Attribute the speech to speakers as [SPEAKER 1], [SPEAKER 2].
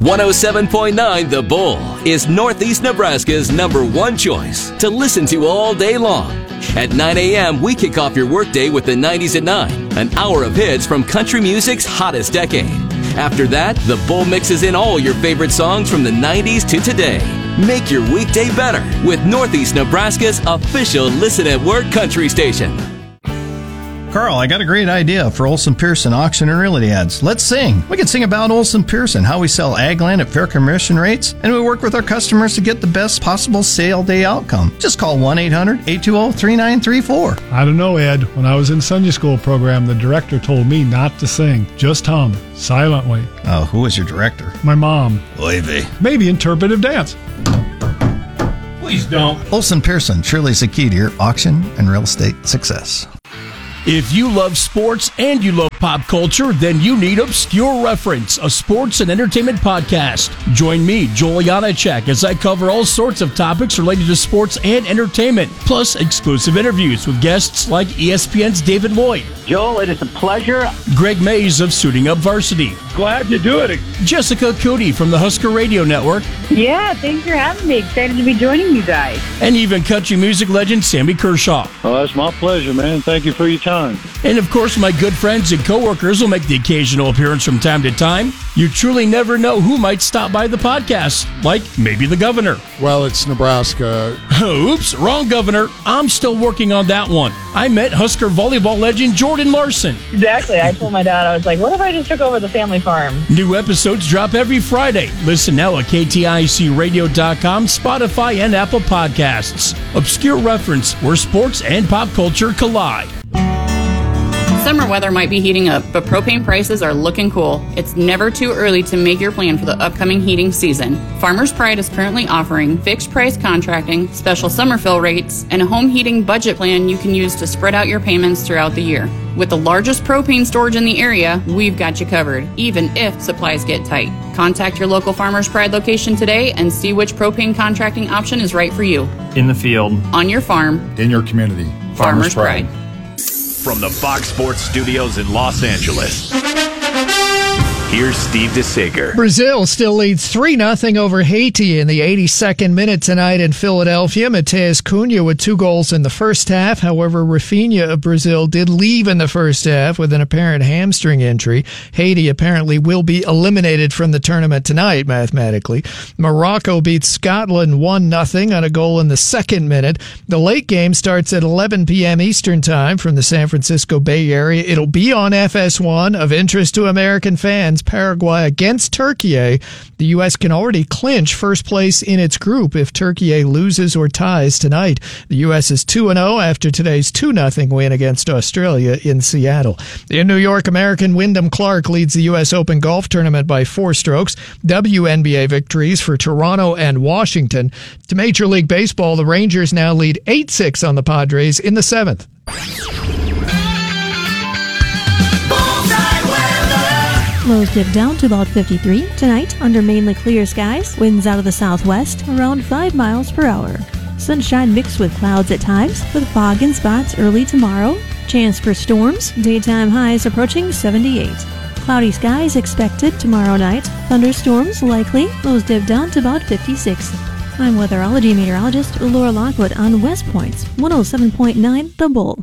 [SPEAKER 1] 107.9 The Bull is Northeast Nebraska's #1 choice to listen to all day long. At 9 a.m., we kick off your workday with the 90s at 9, an hour of hits from country music's hottest decade. After that, The Bull mixes in all your favorite songs from the 90s to today. Make your weekday better with Northeast Nebraska's official Listen at Work country station.
[SPEAKER 2] Carl, I got a great idea for Olson Pearson auction and realty ads. Let's sing. We can sing about Olson Pearson, how we sell ag land at fair commission rates, and we work with our customers to get the best possible sale day outcome. Just call 1-800-820-3934.
[SPEAKER 3] I don't know, Ed. When I was in Sunday school program, the director told me not to sing. Just hum, silently.
[SPEAKER 2] Oh, who was your director?
[SPEAKER 3] My mom.
[SPEAKER 2] Oy vey.
[SPEAKER 3] Maybe interpretive dance. Please don't.
[SPEAKER 2] Olson Pearson, surely is the key to your auction and real estate success.
[SPEAKER 4] If you love sports and you love pop culture, then you need Obscure Reference, a sports and entertainment podcast. Join me, Joel Janacek, as I cover all sorts of topics related to sports and entertainment, plus exclusive interviews with guests like ESPN's David Lloyd.
[SPEAKER 5] Joel, it is a pleasure.
[SPEAKER 4] Greg Mays of Suiting Up Varsity.
[SPEAKER 6] Glad to do it.
[SPEAKER 4] Jessica Cootie from the Husker Radio Network.
[SPEAKER 7] Yeah, thanks for having me. Excited to be joining you guys.
[SPEAKER 4] And even country music legend Sammy Kershaw.
[SPEAKER 6] Oh, that's my pleasure, man. Thank you for your time.
[SPEAKER 4] And of course, my good friends and coworkers will make the occasional appearance from time to time. You truly never know who might stop by the podcast, like maybe the governor.
[SPEAKER 8] Well, it's Nebraska.
[SPEAKER 4] Oops, wrong governor. I'm still working on that one. I met Husker volleyball legend Jordan Larson.
[SPEAKER 7] Exactly. I told my dad, I was like, what if I just took over the family farm?
[SPEAKER 4] New episodes drop every Friday. Listen now at KTICradio.com, Spotify, and Apple Podcasts. Obscure Reference, where sports and pop culture collide.
[SPEAKER 9] Summer weather might be heating up, but propane prices are looking cool. It's never too early to make your plan for the upcoming heating season. Farmers Pride is currently offering fixed price contracting, special summer fill rates, and a home heating budget plan you can use to spread out your payments throughout the year. With the largest propane storage in the area, we've got you covered, even if supplies get tight. Contact your local Farmers Pride location today and see which propane contracting option is right for you.
[SPEAKER 10] In the field.
[SPEAKER 9] On your farm.
[SPEAKER 8] In your community.
[SPEAKER 9] Farmers Pride.
[SPEAKER 11] From the Fox Sports Studios in Los Angeles, here's Steve DeSager.
[SPEAKER 12] Brazil still leads 3-0 over Haiti in the 82nd minute tonight in Philadelphia. Mateus Cunha with 2 goals in the first half. However, Rafinha of Brazil did leave in the first half with an apparent hamstring injury. Haiti apparently will be eliminated from the tournament tonight, mathematically. Morocco beats Scotland 1-0 on a goal in the second minute. The late game starts at 11 p.m. Eastern Time from the San Francisco Bay Area. It'll be on FS1, of interest to American fans. Paraguay against Turkey. The U.S. can already clinch first place in its group if Turkey loses or ties tonight. The U.S. is 2-0 after today's 2-0 win against Australia in Seattle. In New York, American Wyndham Clark leads the U.S. Open golf tournament by 4 strokes. WNBA victories for Toronto and Washington. To Major League Baseball, the Rangers now lead 8-6 on the Padres in the 7th.
[SPEAKER 13] Lows dip down to about 53. Tonight, under mainly clear skies, winds out of the southwest around 5 miles per hour. Sunshine mixed with clouds at times, with fog in spots early tomorrow. Chance for storms, daytime highs approaching 78. Cloudy skies expected tomorrow night. Thunderstorms likely, lows dip down to about 56. I'm weatherology meteorologist Laura Lockwood on West Point's 107.9 The Bull.